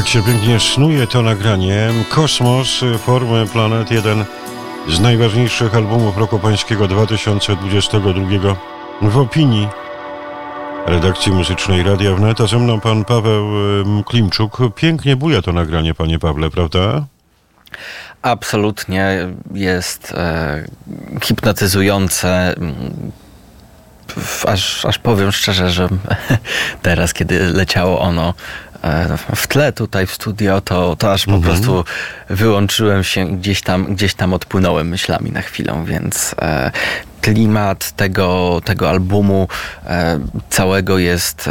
Tak się pięknie snuje to nagranie. Kosmos, Formy Planet, jeden z najważniejszych albumów roku pańskiego 2022 w opinii redakcji muzycznej Radia Wnet. A ze mną pan Paweł Klimczuk. Pięknie buja to nagranie, panie Pawle, prawda? Absolutnie jest hipnotyzujące. Aż powiem szczerze, że teraz, kiedy leciało ono w tle tutaj w studio, to aż po prostu wyłączyłem się, gdzieś tam odpłynąłem myślami na chwilę, więc klimat tego albumu całego jest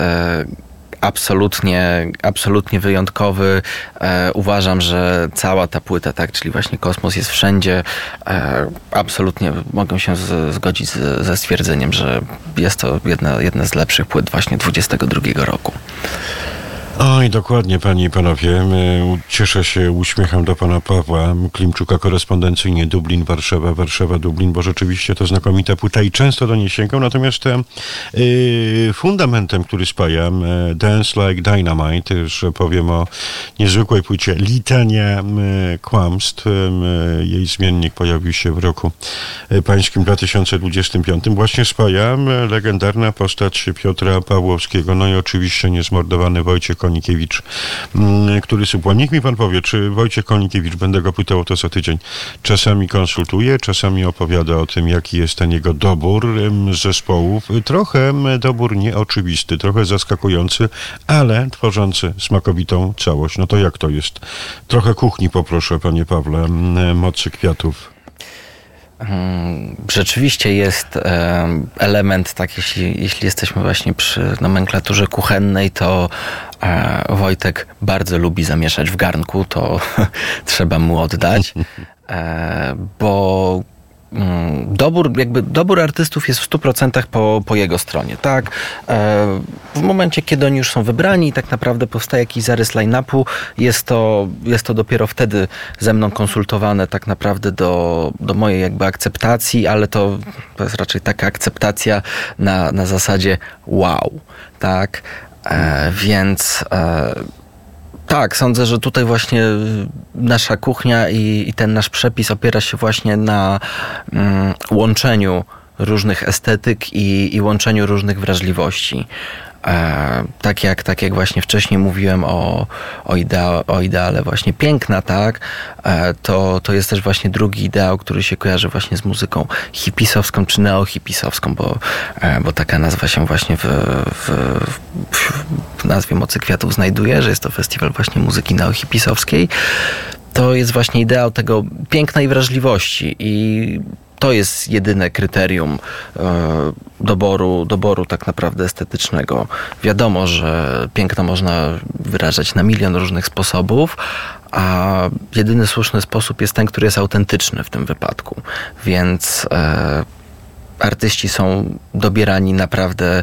absolutnie wyjątkowy. Uważam, jedna cała ta płyta, tak, czyli właśnie Kosmos jest wszędzie. Absolutnie mogę się zgodzić ze stwierdzeniem, że jest to jedna z lepszych płyt właśnie 2022 roku. Oj, dokładnie, panie i panowie. Cieszę się, uśmiecham do pana Pawła Klimczuka korespondencyjnie Dublin-Warszawa, Warszawa-Dublin, bo rzeczywiście to znakomita płyta i często do niej sięgam. Natomiast fundamentem, który spaja Dance Like Dynamite, że powiem o niezwykłej płycie Litania Kłamstw. Jej zmiennik pojawił się w roku pańskim 2025. Właśnie spaja legendarna postać Piotra Pawłowskiego, no i oczywiście niezmordowany Wojciech Konikiewicz, który supła. Niech mi pan powie, czy Wojciech Konikiewicz, będę go pytał o to za tydzień, czasami konsultuje, czasami opowiada o tym, jaki jest ten jego dobór zespołów. Trochę dobór nieoczywisty, trochę zaskakujący, ale tworzący smakowitą całość. No to jak to jest? Trochę kuchni poproszę, panie Pawle, Mocy Kwiatów. Rzeczywiście jest element, tak, jeśli jesteśmy właśnie przy nomenklaturze kuchennej, to Wojtek bardzo lubi zamieszać w garnku, trzeba mu oddać, bo dobór artystów jest w 100% po jego stronie, tak? W momencie, kiedy oni już są wybrani i tak naprawdę powstaje jakiś zarys line-upu, jest to dopiero wtedy ze mną konsultowane tak naprawdę do mojej jakby akceptacji, ale to jest raczej taka akceptacja na zasadzie wow, tak? Więc tak, sądzę, że tutaj właśnie nasza kuchnia i ten nasz przepis opiera się właśnie na łączeniu różnych estetyk i łączeniu różnych wrażliwości. Tak jak właśnie wcześniej mówiłem o ideale właśnie piękna, tak, to jest też właśnie drugi ideał, który się kojarzy właśnie z muzyką hipisowską czy neohipisowską, bo taka nazwa się właśnie w nazwie Mocy Kwiatów znajduje, że jest to festiwal właśnie muzyki neohipisowskiej. To jest właśnie ideał tego piękna i wrażliwości i to jest jedyne kryterium doboru tak naprawdę estetycznego. Wiadomo, że piękno można wyrażać na milion różnych sposobów, a jedyny słuszny sposób jest ten, który jest autentyczny w tym wypadku. Więc artyści są dobierani naprawdę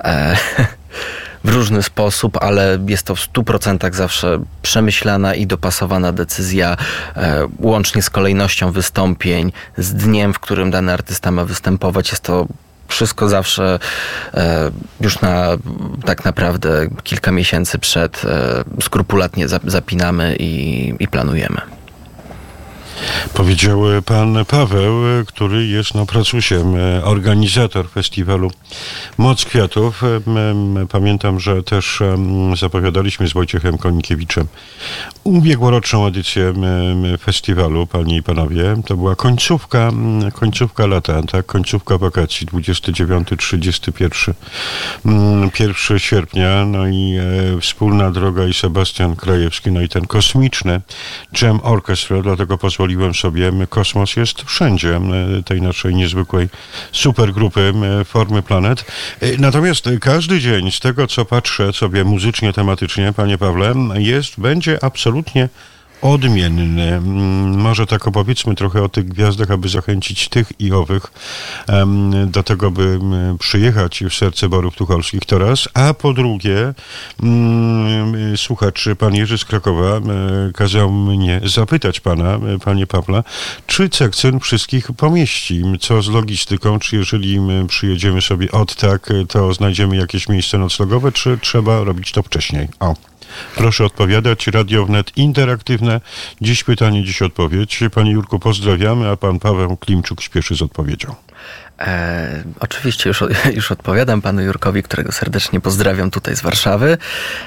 w różny sposób, ale jest to w 100% zawsze przemyślana i dopasowana decyzja, łącznie z kolejnością wystąpień, z dniem, w którym dany artysta ma występować. Jest to wszystko zawsze już tak naprawdę kilka miesięcy przed skrupulatnie zapinamy i planujemy. Powiedział pan Paweł, który jest pracusiem, organizator festiwalu Moc Kwiatów. Pamiętam, że też zapowiadaliśmy z Wojciechem Konikiewiczem ubiegłoroczną edycję festiwalu, panie i panowie. To była końcówka lata, tak? Końcówka wakacji, 29-31 1 sierpnia, no i Wspólna Droga i Sebastian Krajewski, no i ten kosmiczny Jam Orchestra, dlatego pozwoliłem sobie, Kosmos jest wszędzie tej naszej niezwykłej supergrupy Formy Planet. Natomiast każdy dzień z tego, co patrzę sobie muzycznie, tematycznie, panie Pawle, będzie absolutnie odmienny. Może tak opowiedzmy trochę o tych gwiazdach, aby zachęcić tych i owych do tego, by przyjechać w serce Borów Tucholskich, to raz, a po drugie słuchacz, pan Jerzy z Krakowa kazał mnie zapytać pana, panie Pawle, czy Cekcyn wszystkich pomieści? Co z logistyką? Czy jeżeli przyjedziemy sobie od tak, to znajdziemy jakieś miejsce noclegowe, czy trzeba robić to wcześniej? O. Proszę odpowiadać. Radio Wnet interaktywne. Dziś pytanie, dziś odpowiedź. Panie Jurku, pozdrawiamy, a pan Paweł Klimczuk śpieszy z odpowiedzią. Oczywiście już odpowiadam panu Jurkowi, którego serdecznie pozdrawiam tutaj z Warszawy.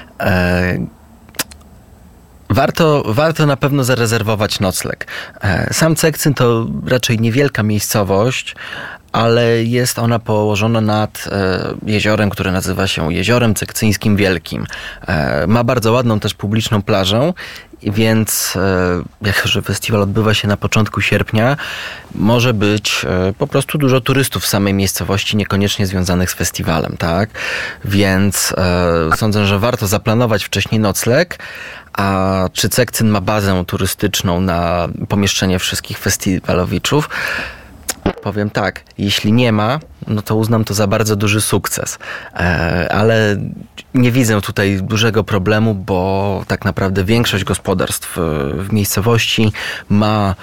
Warto na pewno zarezerwować nocleg. Sam Cekcyn to raczej niewielka miejscowość, ale jest ona położona nad jeziorem, które nazywa się Jeziorem Cekcyńskim Wielkim. Ma bardzo ładną też publiczną plażę, więc jako że festiwal odbywa się na początku sierpnia, może być po prostu dużo turystów w samej miejscowości, niekoniecznie związanych z festiwalem, tak? Więc sądzę, że warto zaplanować wcześniej nocleg. A czy Cekcyn ma bazę turystyczną na pomieszczenie wszystkich festiwalowiczów? Powiem tak, jeśli nie ma, no to uznam to za bardzo duży sukces. Ale nie widzę tutaj dużego problemu, bo tak naprawdę większość gospodarstw w miejscowości ma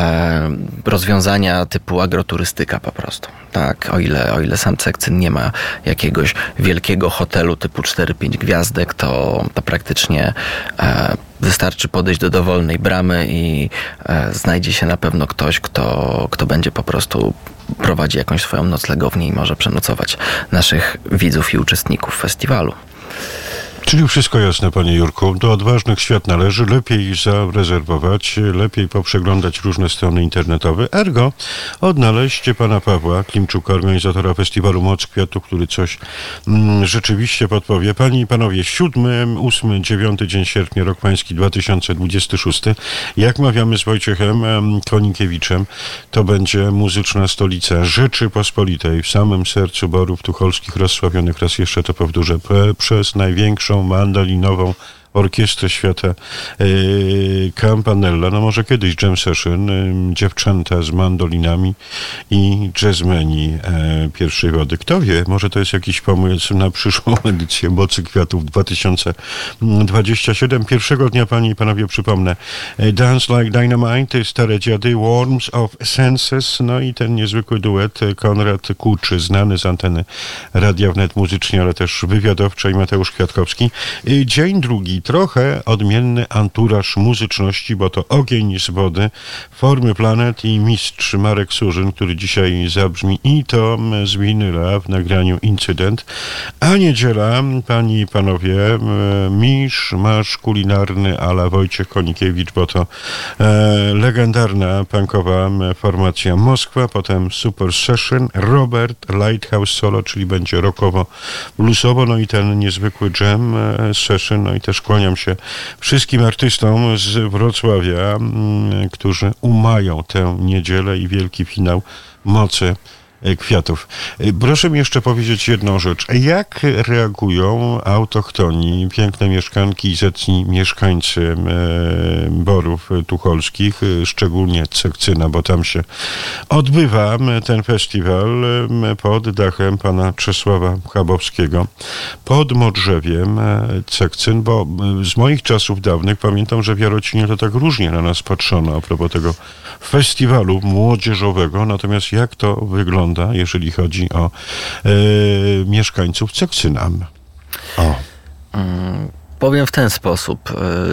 rozwiązania typu agroturystyka po prostu. Tak, o ile sam Cekcyn nie ma jakiegoś wielkiego hotelu typu 4-5 gwiazdek, to praktycznie wystarczy podejść do dowolnej bramy i znajdzie się na pewno ktoś, kto będzie po prostu prowadzi jakąś swoją noclegownię i może przenocować naszych widzów i uczestników festiwalu. Czyli wszystko jasne, panie Jurku. Do odważnych świat należy. Lepiej zarezerwować, lepiej poprzeglądać różne strony internetowe. Ergo odnaleźć pana Pawła Klimczuka, organizatora festiwalu Moc Kwiatów, który coś rzeczywiście podpowie. Panie i panowie, 7, 8, 9 dzień sierpnia, rok pański 2026. Jak mawiamy z Wojciechem Konikiewiczem, to będzie muzyczna stolica Rzeczypospolitej, w samym sercu Borów Tucholskich rozsławionych, raz jeszcze to powtórzę, przez największą mandolinową orkiestrę świata Campanella. No może kiedyś jam session, dziewczęta z mandolinami i jazzmeni pierwszej wody. Kto wie, może to jest jakiś pomysł na przyszłą edycję Mocy Kwiatów 2027. Pierwszego dnia, panie i panowie, przypomnę, Dance Like Dynamite, Stare Dziady, Worms of Senses, no i ten niezwykły duet Konrad Kuczy, znany z anteny Radia Wnet muzycznie, ale też wywiadowczo, i Mateusz Kwiatkowski. Dzień drugi, trochę odmienny anturaż muzyczności, bo to Ogień z wody, Formy Planet i mistrz Marek Surzyn, który dzisiaj zabrzmi i to z winyla w nagraniu Incydent. A niedziela, panie i panowie, misz-masz kulinarny a la Wojciech Konikiewicz, bo to legendarna punkowa formacja Moskwa, potem Super Session, Robert Lighthouse Solo, czyli będzie rockowo, bluesowo, no i ten niezwykły jam session, no i też kłaniam się wszystkim artystom z Wrocławia, którzy umają tę niedzielę i wielki finał Mocy Kwiatów. Proszę mi jeszcze powiedzieć jedną rzecz. Jak reagują autochtoni, piękne mieszkanki i zetni mieszkańcy Borów Tucholskich, szczególnie Cekcyna, bo tam się odbywa ten festiwal pod dachem pana Czesława Chabowskiego, pod Modrzewiem Cekcyn, bo z moich czasów dawnych pamiętam, że w Jarocinie to tak różnie na nas patrzono a propos tego festiwalu młodzieżowego. Natomiast jak to wygląda, jeżeli chodzi o mieszkańców Cekcyna? Powiem w ten sposób.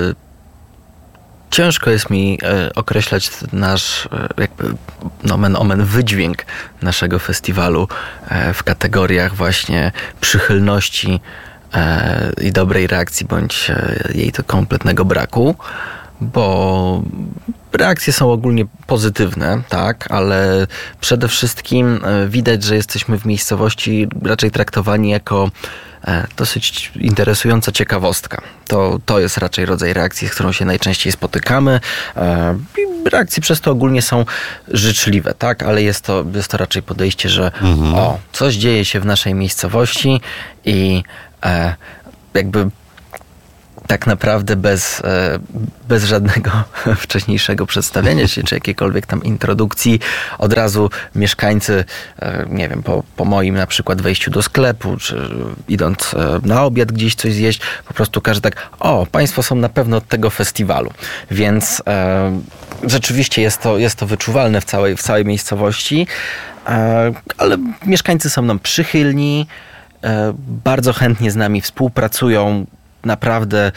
Ciężko jest mi określać nasz jakby nomen omen wydźwięk naszego festiwalu w kategoriach właśnie przychylności i dobrej reakcji, bądź jej to kompletnego braku, bo reakcje są ogólnie pozytywne, tak, ale przede wszystkim widać, że jesteśmy w miejscowości raczej traktowani jako dosyć interesująca ciekawostka. To jest raczej rodzaj reakcji, z którą się najczęściej spotykamy. I reakcje przez to ogólnie są życzliwe, tak, ale jest to raczej podejście, że coś dzieje się w naszej miejscowości i jakby tak naprawdę bez żadnego wcześniejszego przedstawienia się, czy jakiejkolwiek tam introdukcji, od razu mieszkańcy, nie wiem, po moim na przykład wejściu do sklepu, czy idąc na obiad gdzieś coś zjeść, po prostu każdy tak, państwo są na pewno od tego festiwalu. Więc rzeczywiście jest to wyczuwalne w całej miejscowości, ale mieszkańcy są nam przychylni, bardzo chętnie z nami współpracują. naprawdę,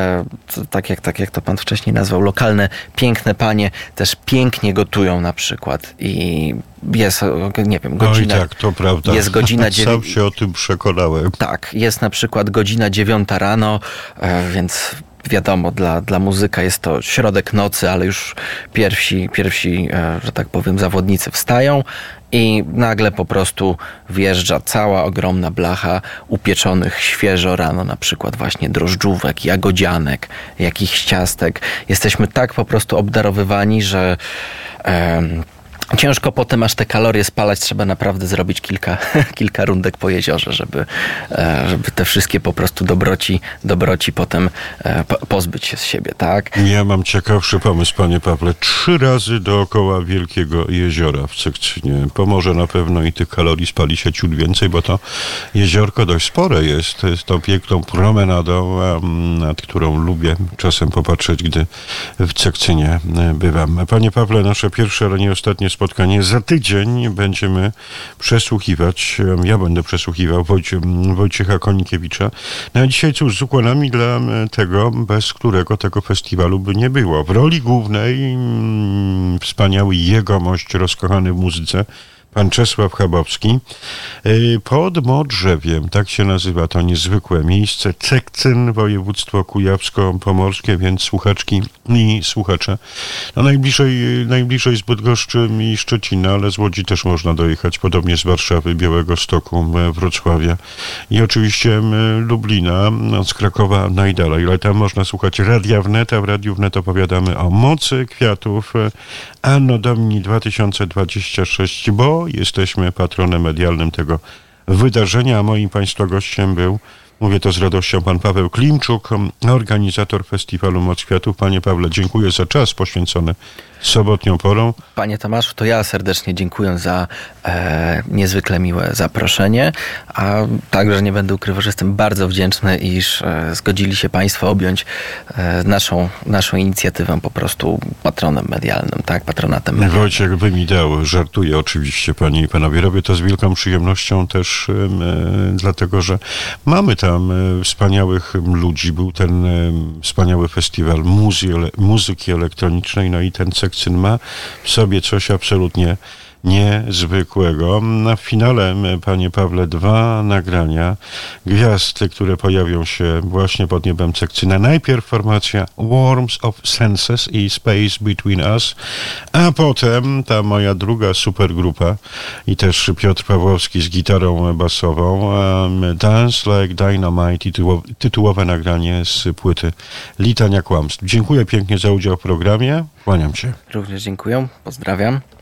tak jak to pan wcześniej nazwał, lokalne, piękne panie też pięknie gotują na przykład i jest, nie wiem, godzina... Oj, tak, to prawda. Jest godzina Sam się o tym przekonałem. Tak, jest na przykład godzina 9 rano, więc wiadomo, dla muzyka jest to środek nocy, ale już pierwsi, że tak powiem, zawodnicy wstają i nagle po prostu wjeżdża cała ogromna blacha upieczonych świeżo rano, na przykład właśnie drożdżówek, jagodzianek, jakichś ciastek. Jesteśmy tak po prostu obdarowywani, że ciężko potem aż te kalorie spalać, trzeba naprawdę zrobić kilka rundek po jeziorze, żeby te wszystkie po prostu dobroci potem pozbyć się z siebie, tak? Ja mam ciekawszy pomysł, panie Pawle. 3 razy dookoła Wielkiego Jeziora w Cekcynie. Pomoże na pewno i tych kalorii spali się ciut więcej, bo to jeziorko dość spore jest. Jest tą piękną promenadą, nad którą lubię czasem popatrzeć, gdy w Cekcynie bywam. Panie Pawle, nasze pierwsze, ale nie ostatnie spotkanie. Za tydzień będziemy przesłuchiwać, ja będę przesłuchiwał Wojciecha Konikiewicza. No a dzisiaj cóż, z ukłonami dla tego, bez którego tego festiwalu by nie było. W roli głównej wspaniały jegomość, rozkochany w muzyce, pan Czesław Chabowski. Pod Modrzewiem, tak się nazywa to niezwykłe miejsce, Cekcyn, województwo kujawsko-pomorskie, więc słuchaczki i słuchacze. No najbliżej z Bydgoszczy i Szczecina, ale z Łodzi też można dojechać, podobnie z Warszawy, Białegostoku, Wrocławia i oczywiście Lublina, z Krakowa najdalej. Ale tam można słuchać Radia Wnet, a w Radiu Wnet opowiadamy o mocy kwiatów Anno Domini 2026, bo jesteśmy patronem medialnym tego wydarzenia, a moim państwa gościem był, mówię to z radością, pan Paweł Klimczuk, organizator festiwalu Moc Kwiatów. Panie Pawle, dziękuję za czas poświęcony sobotnią porą. Panie Tomaszu, to ja serdecznie dziękuję za niezwykle miłe zaproszenie, a także nie będę ukrywał, że jestem bardzo wdzięczny, iż zgodzili się państwo objąć naszą inicjatywę po prostu patronem medialnym, tak, patronatem medialnym. Wojciech by mi dał, żartuję oczywiście, panie i panowie. Robię to z wielką przyjemnością też dlatego, że mamy tam wspaniałych ludzi. Był ten wspaniały festiwal muzyki elektronicznej, no i ten Cekcyn ma w sobie coś absolutnie niezwykłego. Na finale, panie Pawle, 2 nagrania gwiazd, które pojawią się właśnie pod niebem Cekcyna. Najpierw formacja Worms of Senses i Space Between Us, a potem ta moja druga supergrupa i też Piotr Pawłowski z gitarą basową, Dance Like Dynamite, tytułowe nagranie z płyty Litania Kłamstw. Dziękuję pięknie za udział w programie. Kłaniam się. Również dziękuję. Pozdrawiam.